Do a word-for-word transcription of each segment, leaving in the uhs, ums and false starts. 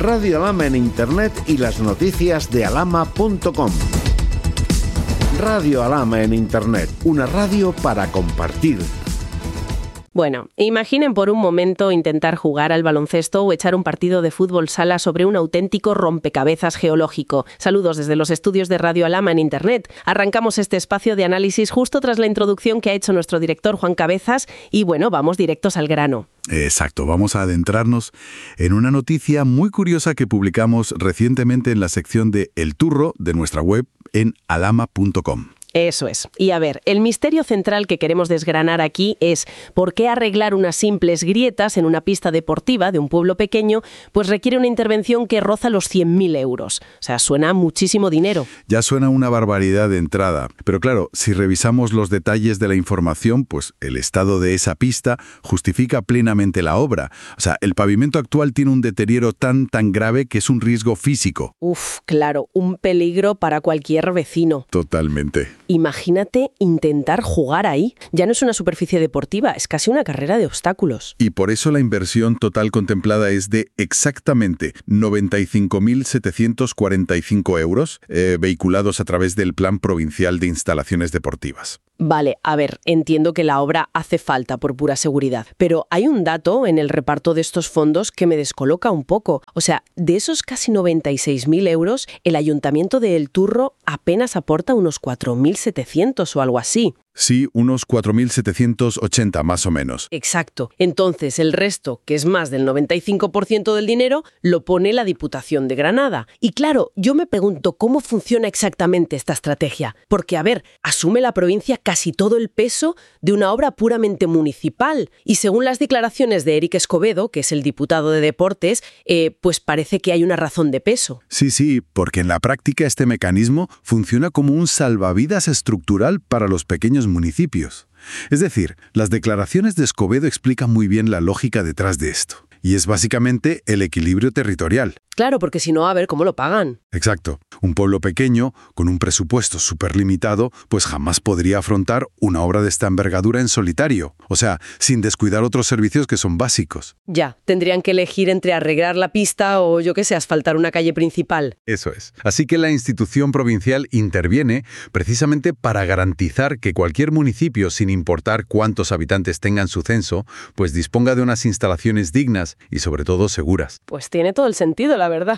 Radio Alhama en Internet y las noticias de alhama punto com. Radio Alhama en Internet, una radio para compartir. Bueno, imaginen por un momento intentar jugar al baloncesto o echar un partido de fútbol sala sobre un auténtico rompecabezas geológico. Saludos desde los estudios de Radio Alhama en Internet. Arrancamos este espacio de análisis justo tras la introducción que ha hecho nuestro director Juan Cabezas y bueno, vamos directos al grano. Exacto, vamos a adentrarnos en una noticia muy curiosa que publicamos recientemente en la sección de El Turro de nuestra web en alhama punto com. Eso es. Y a ver, el misterio central que queremos desgranar aquí es por qué arreglar unas simples grietas en una pista deportiva de un pueblo pequeño pues requiere una intervención que roza los cien mil euros. O sea, suena muchísimo dinero. Ya suena una barbaridad de entrada. Pero claro, si revisamos los detalles de la información, pues el estado de esa pista justifica plenamente la obra. O sea, el pavimento actual tiene un deterioro tan, tan grave que es un riesgo físico. Uf, claro, un peligro para cualquier vecino. Totalmente. Imagínate intentar jugar ahí. Ya no es una superficie deportiva, es casi una carrera de obstáculos. Y por eso la inversión total contemplada es de exactamente noventa y cinco mil setecientos cuarenta y cinco euros, eh, vehiculados a través del Plan Provincial de Instalaciones Deportivas. Vale, a ver, entiendo que la obra hace falta por pura seguridad, pero hay un dato en el reparto de estos fondos que me descoloca un poco. O sea, de esos casi noventa y seis mil euros, el Ayuntamiento de El Turro apenas aporta unos cuatro mil setecientos o algo así. Sí, unos cuatro mil setecientos ochenta más o menos. Exacto. Entonces el resto, que es más del noventa y cinco por ciento del dinero, lo pone la Diputación de Granada. Y claro, yo me pregunto cómo funciona exactamente esta estrategia. Porque, a ver, asume la provincia casi todo el peso de una obra puramente municipal. Y según las declaraciones de Eric Escobedo, que es el diputado de Deportes, eh, pues parece que hay una razón de peso. Sí, sí, porque en la práctica este mecanismo funciona como un salvavidas estructural para los pequeños municipios. Es decir, las declaraciones de Escobedo explican muy bien la lógica detrás de esto. Y es básicamente el equilibrio territorial. Claro, porque si no, a ver cómo lo pagan. Exacto. Un pueblo pequeño, con un presupuesto súper limitado, pues jamás podría afrontar una obra de esta envergadura en solitario. O sea, sin descuidar otros servicios que son básicos. Ya, tendrían que elegir entre arreglar la pista o, yo qué sé, asfaltar una calle principal. Eso es. Así que la institución provincial interviene precisamente para garantizar que cualquier municipio, sin importar cuántos habitantes tengan su censo, pues disponga de unas instalaciones dignas y sobre todo seguras. Pues tiene todo el sentido, la verdad.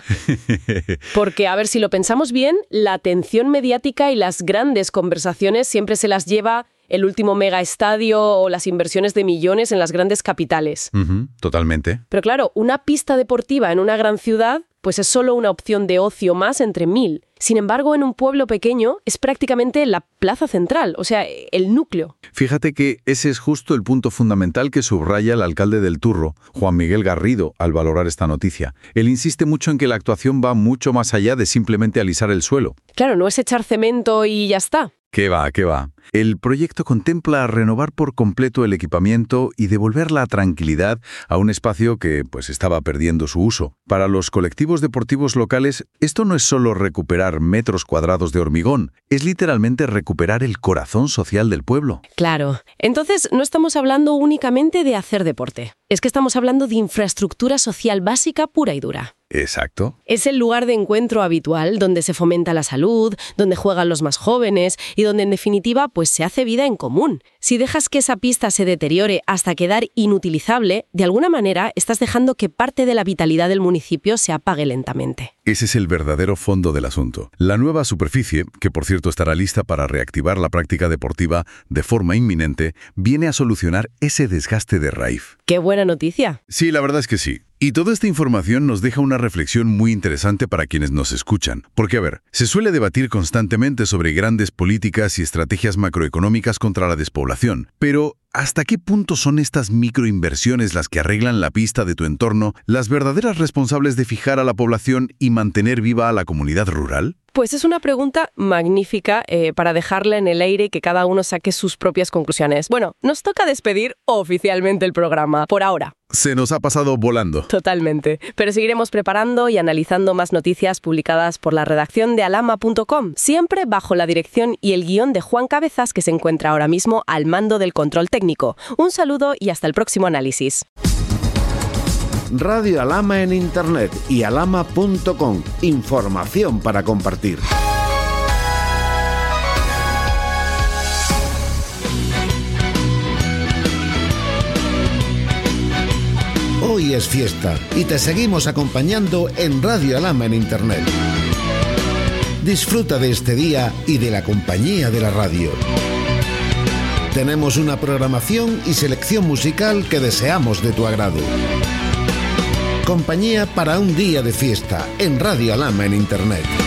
Porque, a ver, si lo pensamos bien, la atención mediática y las grandes conversaciones siempre se las lleva el último mega estadio o las inversiones de millones en las grandes capitales. Uh-huh, totalmente. Pero claro, una pista deportiva en una gran ciudad pues es solo una opción de ocio más entre mil. Sin embargo, en un pueblo pequeño es prácticamente la plaza central, o sea, el núcleo. Fíjate que ese es justo el punto fundamental que subraya el alcalde del Turro, Juan Miguel Garrido, al valorar esta noticia. Él insiste mucho en que la actuación va mucho más allá de simplemente alisar el suelo. Claro, no es echar cemento y ya está. ¿Qué va, qué va? El proyecto contempla renovar por completo el equipamiento y devolver la tranquilidad a un espacio que pues estaba perdiendo su uso. Para los colectivos deportivos locales, esto no es solo recuperar metros cuadrados de hormigón, es literalmente recuperar el corazón social del pueblo. Claro. Entonces, no estamos hablando únicamente de hacer deporte. Es que estamos hablando de infraestructura social básica pura y dura. Exacto. Es el lugar de encuentro habitual donde se fomenta la salud, donde juegan los más jóvenes y donde en definitiva pues se hace vida en común. Si dejas que esa pista se deteriore hasta quedar inutilizable, de alguna manera estás dejando que parte de la vitalidad del municipio se apague lentamente. Ese es el verdadero fondo del asunto. La nueva superficie, que por cierto estará lista para reactivar la práctica deportiva de forma inminente, viene a solucionar ese desgaste de raíz. ¡Qué buena noticia! Sí, la verdad es que sí. Y toda esta información nos deja una reflexión muy interesante para quienes nos escuchan. Porque, a ver, se suele debatir constantemente sobre grandes políticas y estrategias macroeconómicas contra la despoblación. Pero, ¿hasta qué punto son estas microinversiones las que arreglan la pista de tu entorno, las verdaderas responsables de fijar a la población y mantener viva a la comunidad rural? Pues es una pregunta magnífica eh, para dejarla en el aire y que cada uno saque sus propias conclusiones. Bueno, nos toca despedir oficialmente el programa, por ahora. Se nos ha pasado volando. Totalmente. Pero seguiremos preparando y analizando más noticias publicadas por la redacción de alhama punto com, siempre bajo la dirección y el guión de Juan Cabezas, que se encuentra ahora mismo al mando del control técnico. Un saludo y hasta el próximo análisis. Radio Alhama en Internet y alhama punto com. Información para compartir. Hoy es fiesta y te seguimos acompañando en Radio Alhama en Internet. Disfruta de este día y de la compañía de la radio. Tenemos una programación y selección musical que deseamos de tu agrado. Compañía para un día de fiesta en Radio Alhama en Internet.